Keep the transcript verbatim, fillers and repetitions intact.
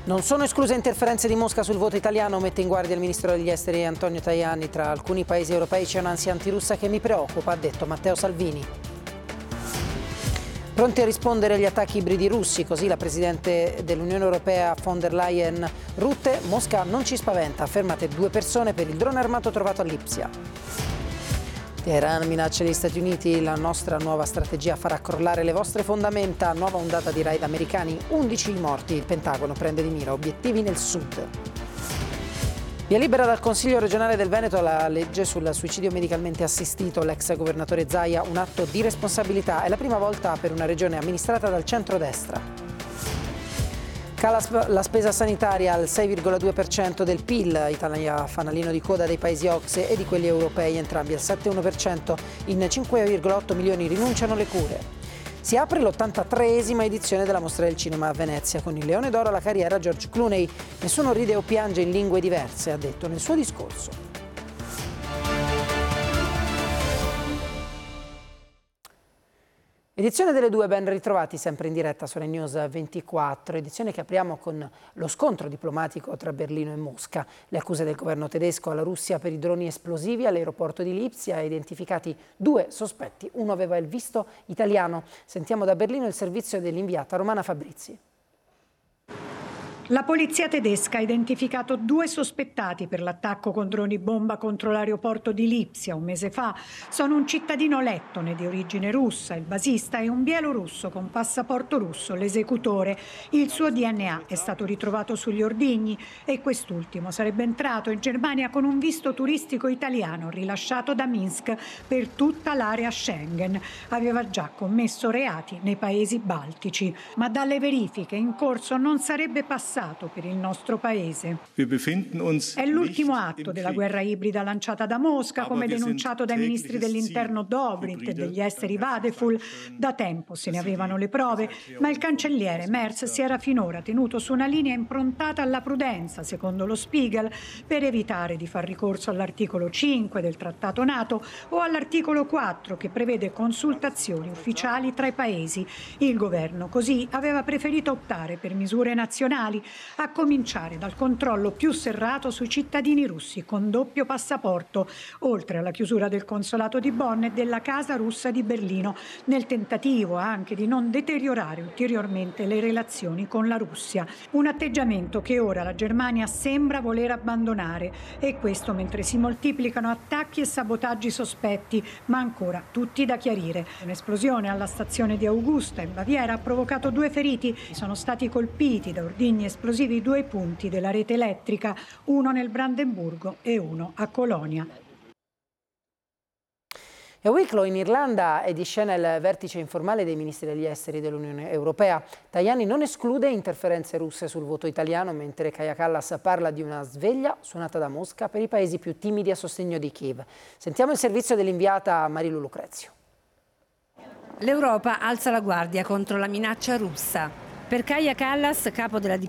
Non sono escluse interferenze di Mosca sul voto italiano, mette in guardia il ministro degli esteri Antonio Tajani. Tra alcuni paesi europei c'è un'ansia antirussa che mi preoccupa, ha detto Matteo Salvini. Pronti a rispondere agli attacchi ibridi russi, così la Presidente dell'Unione Europea von der Leyen. Rutte, Mosca non ci spaventa, fermate due persone per il drone armato trovato a Lipsia. Teheran minaccia gli Stati Uniti, la nostra nuova strategia farà crollare le vostre fondamenta, nuova ondata di raid americani, undici morti, il Pentagono prende di mira obiettivi nel sud. Via libera dal Consiglio regionale del Veneto la legge sul suicidio medicalmente assistito, l'ex governatore Zaia, un atto di responsabilità, è la prima volta per una regione amministrata dal centrodestra. Cala la spesa sanitaria al sei virgola due per cento del P I L, Italia fanalino di coda dei paesi O C S E e di quelli europei, entrambi al sette virgola uno per cento, in cinque virgola otto milioni rinunciano alle cure. Si apre l'ottantatreesima edizione della Mostra del Cinema a Venezia, con il Leone d'Oro alla carriera George Clooney. Nessuno ride o piange in lingue diverse, ha detto nel suo discorso. Edizione delle due, ben ritrovati sempre in diretta su Rai News ventiquattro, edizione che apriamo con lo scontro diplomatico tra Berlino e Mosca. Le accuse del governo tedesco alla Russia per i droni esplosivi all'aeroporto di Lipsia, identificati due sospetti, uno aveva il visto italiano. Sentiamo da Berlino il servizio dell'inviata Romana Fabrizi. La polizia tedesca ha identificato due sospettati per l'attacco con droni bomba contro l'aeroporto di Lipsia un mese fa. Sono un cittadino lettone di origine russa, il basista, e un bielorusso con passaporto russo, l'esecutore. Il suo D N A è stato ritrovato sugli ordigni e quest'ultimo sarebbe entrato in Germania con un visto turistico italiano rilasciato da Minsk per tutta l'area Schengen. Aveva già commesso reati nei paesi baltici, ma dalle verifiche in corso non sarebbe passato per il nostro paese. È l'ultimo atto della guerra ibrida lanciata da Mosca, come denunciato dai ministri dell'interno Dobrindt e degli esteri Vadeful. Da tempo se ne avevano le prove, ma il cancelliere Merz si era finora tenuto su una linea improntata alla prudenza, secondo lo Spiegel, per evitare di far ricorso all'articolo cinque del Trattato NATO o all'articolo quattro, che prevede consultazioni ufficiali tra i paesi. Il governo così aveva preferito optare per misure nazionali, a cominciare dal controllo più serrato sui cittadini russi con doppio passaporto, oltre alla chiusura del consolato di Bonn e della Casa Russa di Berlino, nel tentativo anche di non deteriorare ulteriormente le relazioni con la Russia. Un atteggiamento che ora la Germania sembra voler abbandonare, e questo mentre si moltiplicano attacchi e sabotaggi sospetti, ma ancora tutti da chiarire. Un'esplosione alla stazione di Augusta in Baviera ha provocato due feriti. Sono stati colpiti da ordigni esplosivi due punti della rete elettrica, uno nel Brandeburgo e uno a Colonia. A Wicklow in Irlanda è di scena il vertice informale dei ministri degli esteri dell'Unione Europea. Tajani non esclude interferenze russe sul voto italiano, mentre Kaja Kallas parla di una sveglia suonata da Mosca per i paesi più timidi a sostegno di Kiev. Sentiamo il servizio dell'inviata Marilu Lucrezio. L'Europa alza la guardia contro la minaccia russa. Per Kaja Kallas, capo della